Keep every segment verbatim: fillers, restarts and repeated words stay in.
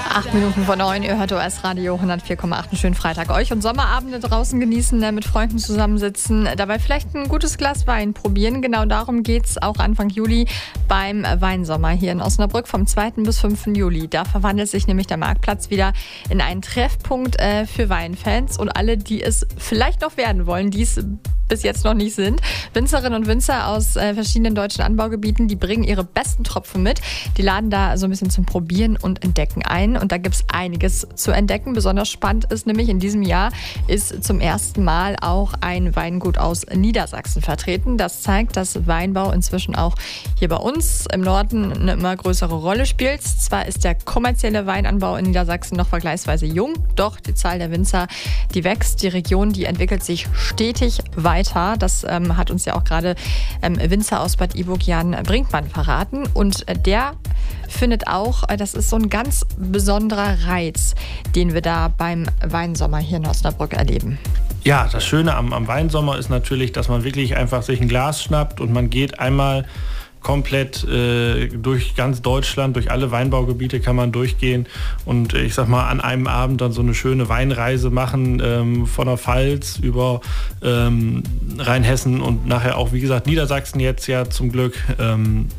Acht Minuten vor neun, ihr hört O S Radio hundertvier Komma acht. Einen schönen Freitag euch und Sommerabende draußen genießen, mit Freunden zusammensitzen, dabei vielleicht ein gutes Glas Wein probieren. Genau darum geht's auch Anfang Juli beim Weinsommer hier in Osnabrück vom zweiten bis fünften Juli. Da verwandelt sich nämlich der Marktplatz wieder in einen Treffpunkt äh, für Weinfans und alle, die es vielleicht noch werden wollen, die es bis jetzt noch nicht sind. Winzerinnen und Winzer aus äh, verschiedenen deutschen Anbaugebieten, die bringen ihre besten Tropfen mit. Die laden da so ein bisschen zum Probieren und Entdecken ein. Und da gibt es einiges zu entdecken. Besonders spannend ist nämlich, in diesem Jahr ist zum ersten Mal auch ein Weingut aus Niedersachsen vertreten. Das zeigt, dass Weinbau inzwischen auch hier bei uns im Norden eine immer größere Rolle spielt. Zwar ist der kommerzielle Weinanbau in Niedersachsen noch vergleichsweise jung, doch die Zahl der Winzer, die wächst. Die Region, die entwickelt sich stetig weiter. Das ähm, hat uns ja auch gerade ähm, Winzer aus Bad Iburg, Jan Brinkmann, verraten. Und äh, der findet auch, äh, das ist so ein ganz besonderer Reiz, den wir da beim Weinsommer hier in Osnabrück erleben. Ja, das Schöne am, am Weinsommer ist natürlich, dass man wirklich einfach sich ein Glas schnappt und man geht einmal komplett äh, durch ganz Deutschland, durch alle Weinbaugebiete kann man durchgehen und äh, ich sag mal an einem Abend dann so eine schöne Weinreise machen, ähm, von der Pfalz über ähm, Rheinhessen und nachher auch, wie gesagt, Niedersachsen jetzt ja zum Glück. Ähm,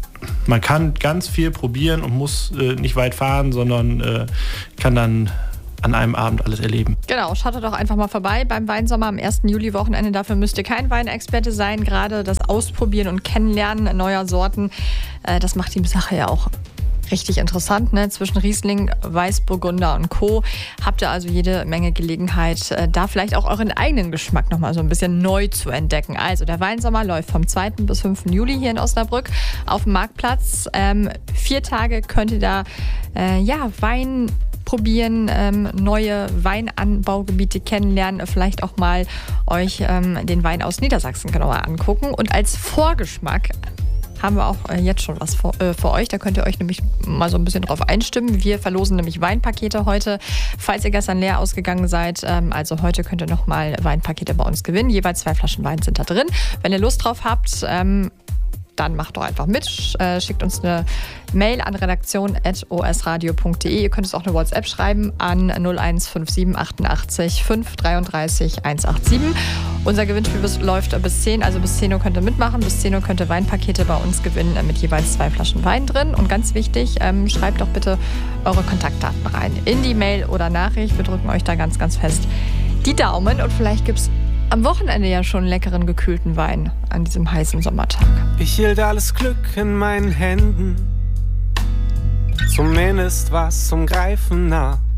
man kann ganz viel probieren und muss äh, nicht weit fahren, sondern äh, kann dann an einem Abend alles erleben. Genau, schaut doch einfach mal vorbei beim Weinsommer am ersten Juli-Wochenende. Dafür müsst ihr kein Weinexperte sein. Gerade das Ausprobieren und Kennenlernen neuer Sorten, äh, das macht die Sache ja auch richtig interessant. Ne? Zwischen Riesling, Weißburgunder und Co. habt ihr also jede Menge Gelegenheit, äh, da vielleicht auch euren eigenen Geschmack nochmal so ein bisschen neu zu entdecken. Also der Weinsommer läuft vom zweiten bis fünften Juli hier in Osnabrück auf dem Marktplatz. Ähm, vier Tage könnt ihr da äh, ja, Wein probieren, ähm, neue Weinanbaugebiete kennenlernen, vielleicht auch mal euch ähm, den Wein aus Niedersachsen genauer angucken. Und als Vorgeschmack haben wir auch äh, jetzt schon was für, äh, für euch. Da könnt ihr euch nämlich mal so ein bisschen drauf einstimmen. Wir verlosen nämlich Weinpakete heute, falls ihr gestern leer ausgegangen seid. Ähm, also heute könnt ihr nochmal Weinpakete bei uns gewinnen. Jeweils zwei Flaschen Wein sind da drin. Wenn ihr Lust drauf habt, ähm, dann macht doch einfach mit, schickt uns eine Mail an redaktion at o s radio punkt d e. Ihr könnt uns auch eine WhatsApp schreiben an null eins fünf sieben achtundachtzig fünf dreiunddreißig hundertsiebenundachtzig. Unser Gewinnspiel bis, läuft bis zehn, also bis zehn Uhr könnt ihr mitmachen. Bis zehn Uhr könnt ihr Weinpakete bei uns gewinnen mit jeweils zwei Flaschen Wein drin. Und ganz wichtig, ähm, schreibt doch bitte eure Kontaktdaten rein in die Mail oder Nachricht. Wir drücken euch da ganz, ganz fest die Daumen und vielleicht gibt es am Wochenende ja schon leckeren gekühlten Wein an diesem heißen Sommertag. Ich hielt alles Glück in meinen Händen, zumindest was zum Greifen nah.